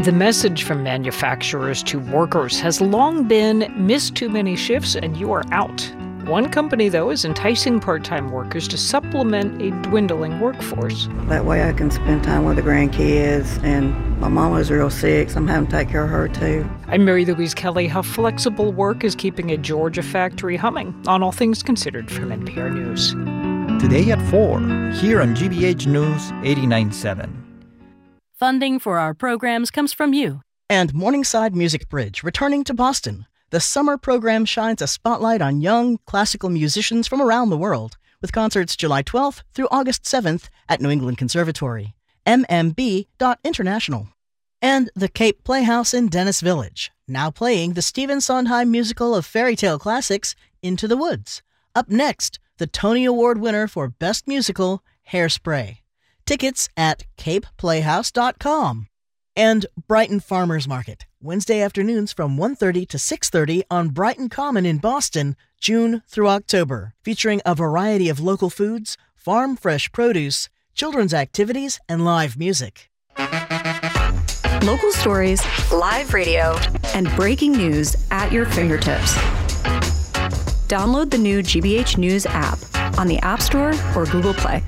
The message from manufacturers to workers has long been, miss too many shifts and you are out. One company, though, is enticing part-time workers to supplement a dwindling workforce. That way I can spend time with the grandkids, and my mama's real sick, so I'm having to take care of her too. I'm Mary Louise Kelly. How flexible work is keeping a Georgia factory humming on All Things Considered from NPR News. Today at 4, here on GBH News 89.7. Funding for our programs comes from you. And Morningside Music Bridge, returning to Boston. The summer program shines a spotlight on young classical musicians from around the world, with concerts July 12th through August 7th at New England Conservatory, mmb.international. And the Cape Playhouse in Dennis Village, now playing the Stephen Sondheim musical of fairy tale classics, Into the Woods. Up next, the Tony Award winner for Best Musical, Hairspray. Tickets at capeplayhouse.com. And Brighton Farmers Market, Wednesday afternoons from 1:30 to 6:30 on Brighton Common in Boston, June through October, featuring a variety of local foods, farm fresh produce, children's activities, and live music. Local stories, live radio, and breaking news at your fingertips. Download the new GBH News app on the App Store or Google Play.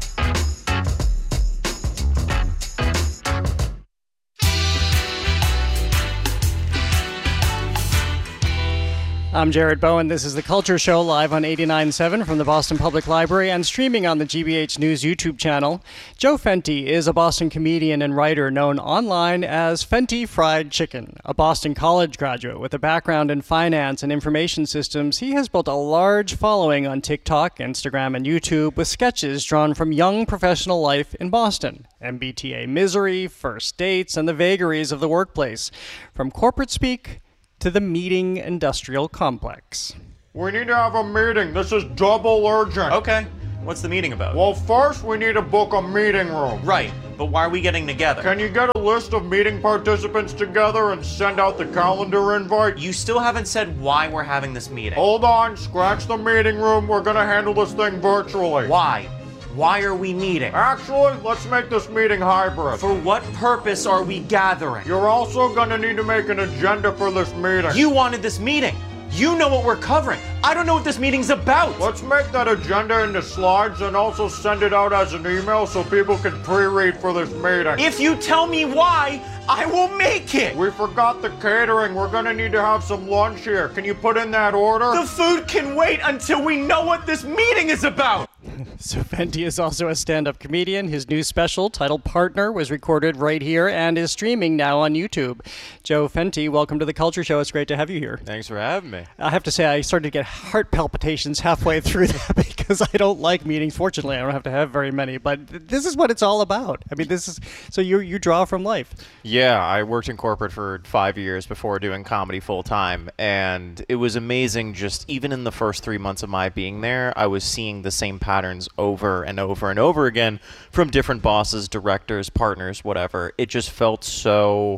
I'm Jared Bowen. This is The Culture Show, live on 89.7 from the Boston Public Library and streaming on the GBH News YouTube channel. Joe Fenty is a Boston comedian and writer known online as Fenty Fried Chicken. A Boston College graduate with a background in finance and information systems, he has built a large following on TikTok, Instagram, and YouTube with sketches drawn from young professional life in Boston. MBTA misery, first dates, and the vagaries of the workplace. From corporate speak to the meeting industrial complex. We need to have a meeting. This is double urgent. Okay. What's the meeting about? Well, first we need to book a meeting room. Right, but why are we getting together? Can you get a list of meeting participants together and send out the calendar invite? You still haven't said why we're having this meeting. Hold on, scratch the meeting room. We're gonna handle this thing virtually. Why? Why are we meeting? Actually, let's make this meeting hybrid. For what purpose are we gathering? You're also gonna need to make an agenda for this meeting. You wanted this meeting. You know what we're covering. I don't know what this meeting's about. Let's make that agenda into slides and also send it out as an email so people can pre-read for this meeting. If you tell me why, I will make it. We forgot the catering. We're gonna need to have some lunch here. Can you put in that order? The food can wait until we know what this meeting is about. So Fenty is also a stand-up comedian. His new special, titled Partner, was recorded right here and is streaming now on YouTube. Joe Fenty, welcome to The Culture Show. It's great to have you here. Thanks for having me. I have to say, I started to get heart palpitations halfway through that because I don't like meetings. Fortunately, I don't have to have very many, but this is what it's all about. I mean, this is, so you draw from life. Yeah, I worked in corporate for 5 years before doing comedy full-time, and it was amazing. Just even in the first 3 months of my being there, I was seeing the same patterns over and over and over again from different bosses, directors, partners, whatever. It just felt so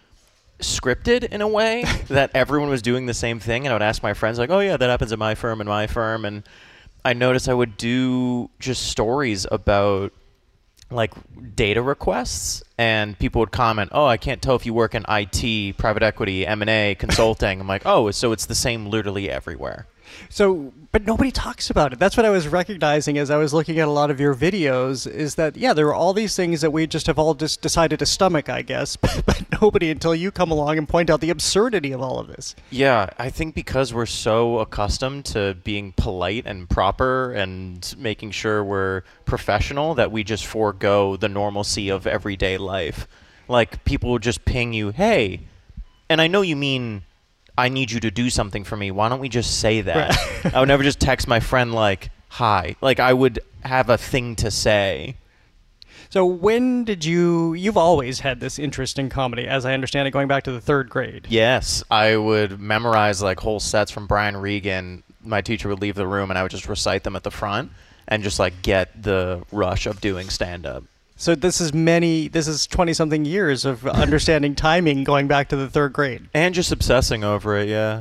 scripted in a way that everyone was doing the same thing, and I would ask my friends, like, oh yeah, that happens at my firm and my firm, and I noticed I would do just stories about like data requests, and people would comment, oh, I can't tell if you work in IT, private equity, M&A, consulting. I'm like, oh, so it's the same literally everywhere. So, but nobody talks about it. That's what I was recognizing as I was looking at a lot of your videos, is that, yeah, there are all these things that we just have all just decided to stomach, I guess, but nobody until you come along and point out the absurdity of all of this. Yeah, I think because we're so accustomed to being polite and proper and making sure we're professional that we just forego the normalcy of everyday life. Like, people will just ping you, hey, and I know you mean I need you to do something for me. Why don't we just say that? Right. I would never just text my friend like, hi. Like, I would have a thing to say. So when did you've always had this interest in comedy, as I understand it, going back to the third grade. Yes. I would memorize like whole sets from Brian Regan. My teacher would leave the room and I would just recite them at the front and just like get the rush of doing stand-up. So this is 20-something years of understanding timing going back to the third grade. And just obsessing over it, yeah.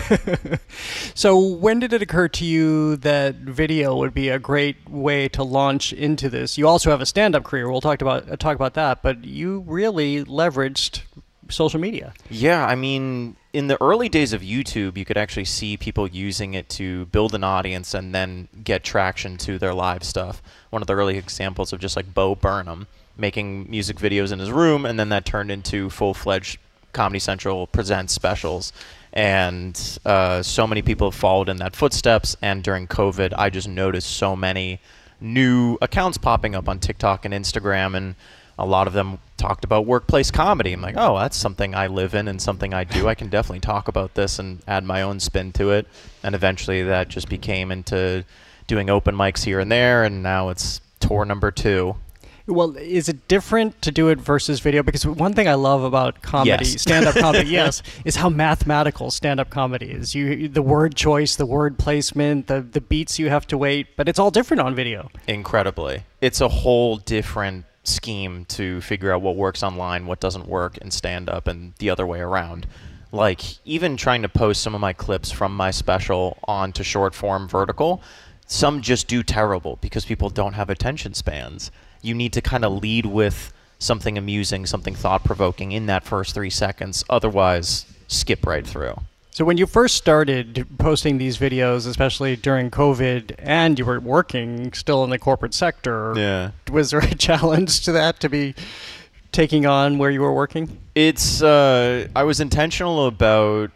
So when did it occur to you that video would be a great way to launch into this? You also have a stand-up career. We'll talk about that, but you really leveraged social media. Yeah, I mean, in the early days of YouTube, you could actually see people using it to build an audience and then get traction to their live stuff. One of the early examples of just like Bo Burnham making music videos in his room, and then that turned into full-fledged Comedy Central Presents specials. And so many people have followed in that footsteps, and during COVID, I just noticed so many new accounts popping up on TikTok and Instagram, and a lot of them talked about workplace comedy. I'm like, oh, that's something I live in and something I do. I can definitely talk about this and add my own spin to it. And eventually that just became into doing open mics here and there, and now it's tour number 2. Well, is it different to do it versus video? Because one thing I love about comedy, Yes. stand-up comedy, yes, is how mathematical stand-up comedy is. The word choice, the word placement, the beats you have to wait, but it's all different on video. Incredibly. It's a whole different scheme to figure out what works online, what doesn't work in stand-up, and the other way around. Like, even trying to post some of my clips from my special onto short form vertical, some just do terrible because people don't have attention spans. You need to kind of lead with something amusing, something thought-provoking in that first 3 seconds. Otherwise, skip right through. So when you first started posting these videos, especially during COVID, and you were working still in the corporate sector, was there a challenge to that, to be taking on where you were working? It's I was intentional about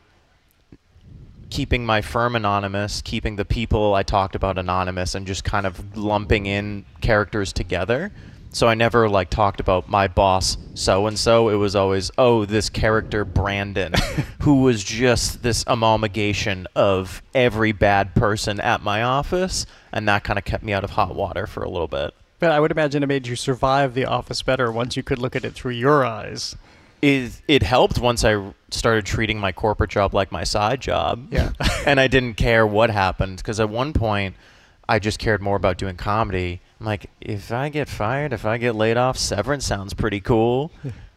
keeping my firm anonymous, keeping the people I talked about anonymous, and just kind of lumping in characters together. So I never like talked about my boss so-and-so. It was always, oh, this character Brandon, who was just this amalgamation of every bad person at my office, and that kind of kept me out of hot water for a little bit. But I would imagine it made you survive the office better once you could look at it through your eyes. It helped once I started treating my corporate job like my side job. Yeah. And I didn't care what happened, because at one point I just cared more about doing comedy. I'm like, if I get fired, if I get laid off, severance sounds pretty cool.